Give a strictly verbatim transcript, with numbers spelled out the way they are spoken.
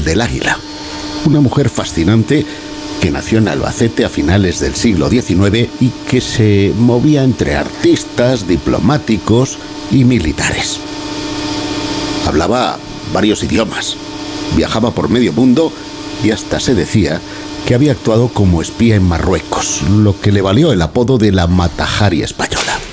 Isabel del Águila, una mujer fascinante que nació en Albacete a finales del siglo diecinueve y que se movía entre artistas, diplomáticos y militares. Hablaba varios idiomas, viajaba por medio mundo y hasta se decía que había actuado como espía en Marruecos, lo que le valió el apodo de la Mata Hari española.